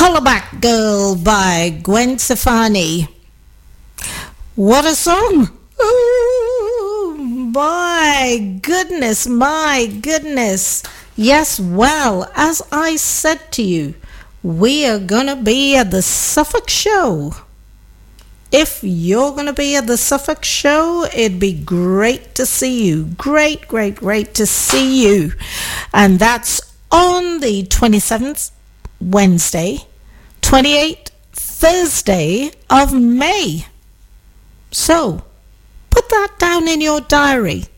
Hollaback Girl by Gwen Stefani. What a song! Oh, my goodness, my goodness. Yes, well, as I said to you, we are going to be at the Suffolk Show. If you're going to be at the Suffolk Show, it'd be great to see you. Great to see you. And that's on the 27th, Wednesday, 28th, Thursday of May. So, put that down in your diary.